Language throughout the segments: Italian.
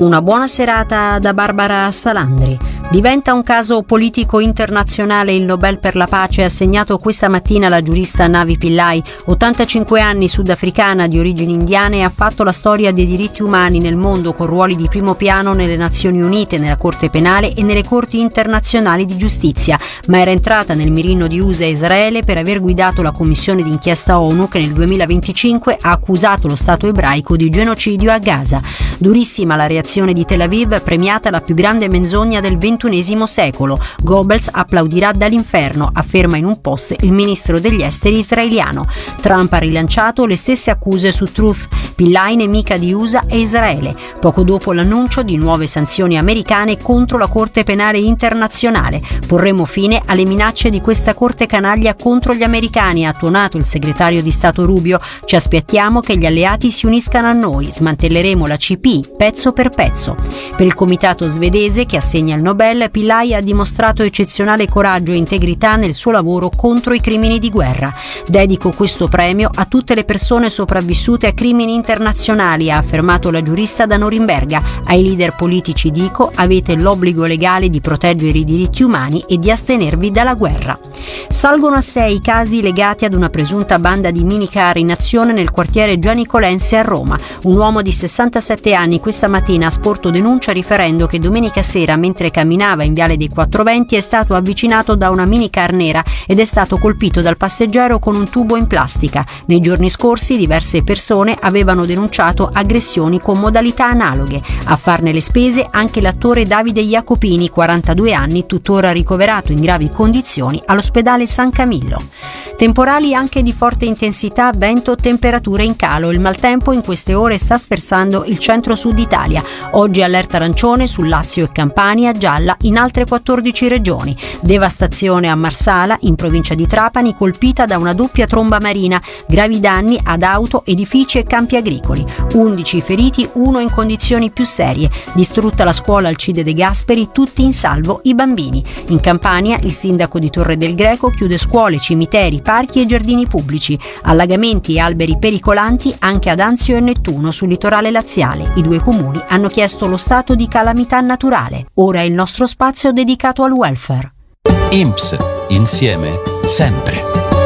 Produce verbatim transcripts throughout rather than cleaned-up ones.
Una buona serata da Barbara Salandri. Diventa un caso politico internazionale il Nobel per la pace assegnato questa mattina alla giurista Navi Pillay, ottantacinque anni, sudafricana di origini indiane, e ha fatto la storia dei diritti umani nel mondo con ruoli di primo piano nelle Nazioni Unite, nella Corte Penale e nelle Corti internazionali di giustizia, ma era entrata nel mirino di U S A e Israele per aver guidato la commissione d'inchiesta ONU che nel duemilaventicinque ha accusato lo Stato ebraico di genocidio a Gaza. Durissima la reazione di Tel Aviv, premiata la più grande menzogna del ventunesimo secolo. Goebbels applaudirà dall'inferno, afferma in un post il ministro degli esteri israeliano. Trump ha rilanciato le stesse accuse su Truth, Pillay nemica di U S A e Israele, poco dopo l'annuncio di nuove sanzioni americane contro la Corte Penale Internazionale. Porremo fine alle minacce di questa corte canaglia contro gli americani, ha tuonato il segretario di Stato Rubio. Ci aspettiamo che gli alleati si uniscano a noi, smantelleremo la C P pezzo per pezzo. Per il comitato svedese che assegna il Nobel, Pillay ha dimostrato eccezionale coraggio e integrità nel suo lavoro contro i crimini di guerra. Dedico questo premio a tutte le persone sopravvissute a crimini internazionali, ha affermato la giurista da Norimberga. Ai leader politici dico: avete l'obbligo legale di proteggere i diritti umani e di astenervi dalla guerra. Salgono a sei i casi legati ad una presunta banda di minicar in azione nel quartiere Gianicolense a Roma. Un uomo di sessantasette anni questa mattina ha sporto denuncia riferendo che domenica sera, mentre camminava in Viale dei Quattro Venti, è stato avvicinato da una minicar nera ed è stato colpito dal passeggero con un tubo in plastica. Nei giorni scorsi diverse persone avevano denunciato aggressioni con modalità analoghe. A farne le spese anche l'attore Davide Jacopini, quarantadue anni, tuttora ricoverato in gravi condizioni all'ospedale San Camillo. Temporali anche di forte intensità, vento, temperature in calo. Il maltempo in queste ore sta sferzando il centro-sud Italia. Oggi allerta arancione su Lazio e Campania, gialla in altre quattordici regioni. Devastazione a Marsala, in provincia di Trapani, colpita da una doppia tromba marina. Gravi danni ad auto, edifici e campi agricoli. undici feriti, uno in condizioni più serie. Distrutta la scuola Alcide De Gasperi, tutti in salvo i bambini. In Campania il sindaco di Torre del Greco chiude scuole, cimiteri, parchi e giardini pubblici. Allagamenti e alberi pericolanti anche ad Anzio e Nettuno sul litorale laziale. I due comuni hanno chiesto lo stato di calamità naturale. Ora è il nostro spazio dedicato al welfare. I N P S, insieme, sempre.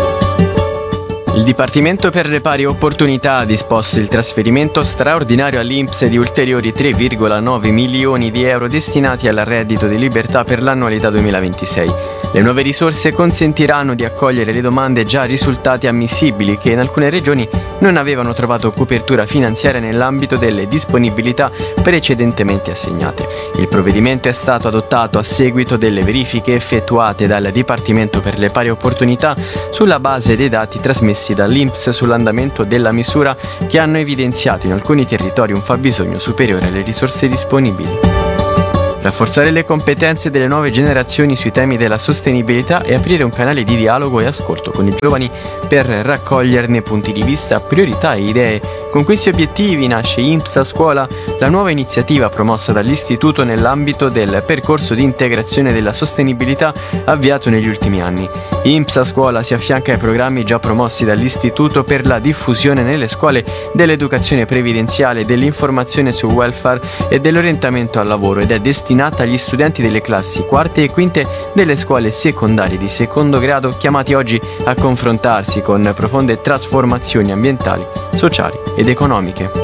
Il Dipartimento per le Pari Opportunità ha disposto il trasferimento straordinario all'I N P S di ulteriori tre virgola nove milioni di euro destinati al reddito di libertà per l'annualità duemilaventisei. Le nuove risorse consentiranno di accogliere le domande già risultate ammissibili che in alcune regioni non avevano trovato copertura finanziaria nell'ambito delle disponibilità precedentemente assegnate. Il provvedimento è stato adottato a seguito delle verifiche effettuate dal Dipartimento per le Pari Opportunità sulla base dei dati trasmessi dall'I N P S sull'andamento della misura, che hanno evidenziato in alcuni territori un fabbisogno superiore alle risorse disponibili. Rafforzare le competenze delle nuove generazioni sui temi della sostenibilità e aprire un canale di dialogo e ascolto con i giovani per raccoglierne punti di vista, priorità e idee. Con questi obiettivi nasce I N P S a Scuola, la nuova iniziativa promossa dall'Istituto nell'ambito del percorso di integrazione della sostenibilità avviato negli ultimi anni. I N P S a Scuola si affianca ai programmi già promossi dall'Istituto per la diffusione nelle scuole dell'educazione previdenziale, dell'informazione sul welfare e dell'orientamento al lavoro, ed è destinata agli studenti delle classi quarte e quinte delle scuole secondarie di secondo grado, chiamati oggi a confrontarsi con profonde trasformazioni ambientali, sociali ed economiche.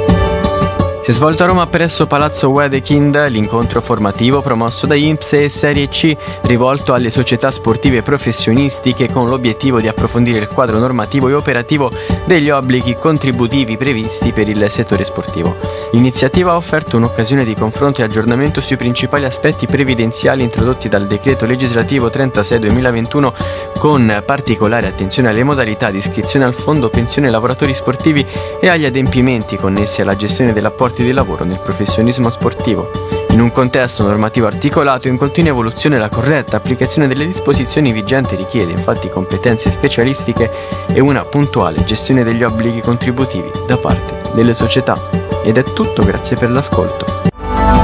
Si è svolto a Roma presso Palazzo Wedekind l'incontro formativo promosso da I N P S e Serie C, rivolto alle società sportive professionistiche con l'obiettivo di approfondire il quadro normativo e operativo degli obblighi contributivi previsti per il settore sportivo. L'iniziativa ha offerto un'occasione di confronto e aggiornamento sui principali aspetti previdenziali introdotti dal decreto legislativo trentasei duemilaventuno, con particolare attenzione alle modalità di iscrizione al fondo pensione lavoratori sportivi e agli adempimenti connessi alla gestione dell'apporto di lavoro nel professionismo sportivo. In un contesto normativo articolato in continua evoluzione, la corretta applicazione delle disposizioni vigenti richiede infatti competenze specialistiche e una puntuale gestione degli obblighi contributivi da parte delle società. Ed è tutto, grazie per l'ascolto.